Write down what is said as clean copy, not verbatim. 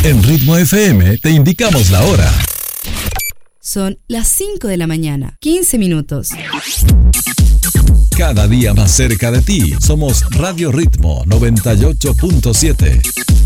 En Ritmo FM te indicamos la hora. Son las 5 de la mañana, 15 minutos. Cada día más cerca de ti. Somos Radio Ritmo 98.7.